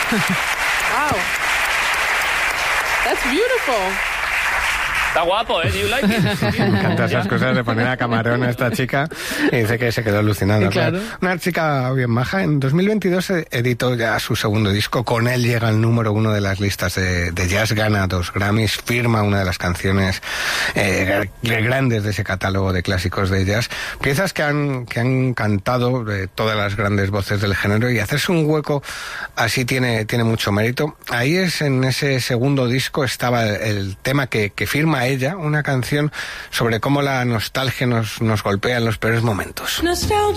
Wow. That's beautiful. Está guapo, ¿eh? Do you like it? Me encantan esas cosas de poner a camarón a esta chica y dice que se quedó alucinada. Claro. Una chica bien maja. En 2022 editó ya su segundo disco. Con él llega al número 1 de las listas de jazz, gana 2 Grammys, firma una de las canciones grandes de ese catálogo de clásicos de jazz. Piezas que han cantado todas las grandes voces del género, y hacerse un hueco así tiene mucho mérito. Ahí en ese segundo disco estaba el tema que firma ella, una canción sobre cómo la nostalgia nos golpea en los peores momentos. Nostalgia.